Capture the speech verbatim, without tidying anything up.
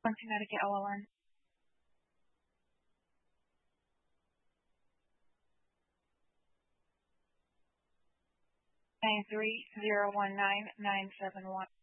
One Connecticut O L N. Nine three zero one nine nine seven one.